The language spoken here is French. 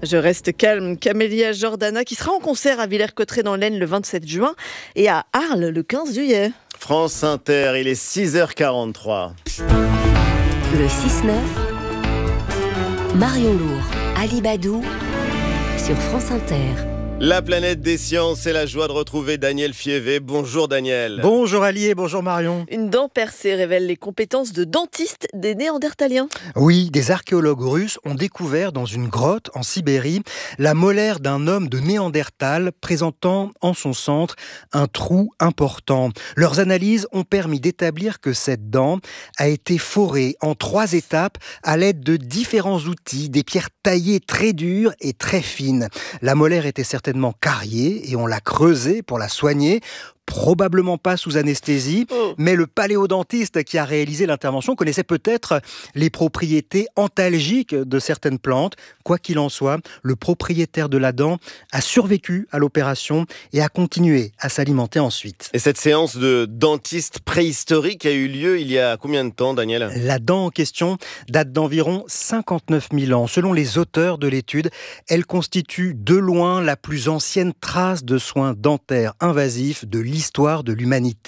Je reste calme. Camélia Jordana qui sera en concert à Villers-Cotterêts dans l'Aisne le 27 juin et à Arles le 15 juillet. France Inter, il est 6h43. Le 6-9, Marion Lourd, Ali Badou sur France Inter. La planète des sciences et la joie de retrouver Daniel Fievé. Bonjour Daniel. Bonjour Ali et bonjour Marion. Une dent percée révèle les compétences de dentiste des Néandertaliens. Oui, des archéologues russes ont découvert dans une grotte en Sibérie la molaire d'un homme de Néandertal présentant en son centre un trou important. Leurs analyses ont permis d'établir que cette dent a été forée en 3 étapes à l'aide de différents outils, des pierres taillées très dures et très fines. La molaire était certainement carriée et on l'a creusée pour la soigner. Probablement pas sous anesthésie, mais le paléodontiste qui a réalisé l'intervention connaissait peut-être les propriétés antalgiques de certaines plantes. Quoi qu'il en soit, le propriétaire de la dent a survécu à l'opération et a continué à s'alimenter ensuite. Et cette séance de dentiste préhistorique a eu lieu il y a combien de temps, Daniel ? La dent en question date d'environ 59 000 ans. Selon les auteurs de l'étude, elle constitue de loin la plus ancienne trace de soins dentaires invasifs de l'histoire de l'humanité.